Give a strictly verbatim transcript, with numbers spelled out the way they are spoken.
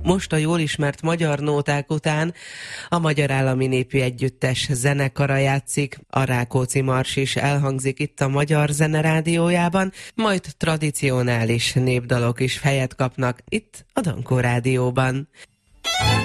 Most a jól ismert magyar nóták után a Magyar Állami Népi Együttes zenekara játszik, a Rákóczi Mars is elhangzik itt a Magyar Zene Rádiójában, majd tradicionális népdalok is fejet kapnak itt a Dankó Rádióban.